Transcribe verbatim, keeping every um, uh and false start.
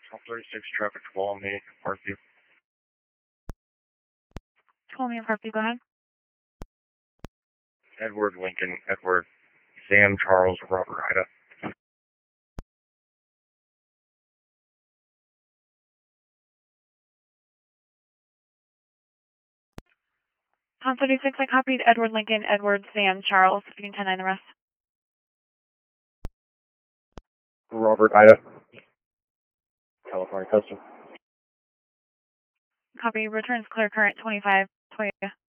twelve thirty-six traffic to Walney, Parkview. Walney and Parkview, go ahead. Edward Lincoln, Edward, Sam Charles, Robert Ida. Tom thirty-six, I copied Edward Lincoln, Edward, Sam, Charles. If you can ten nine the rest. Robert Ida. California Custom. Copy, returns clear current twenty-five, Toyota.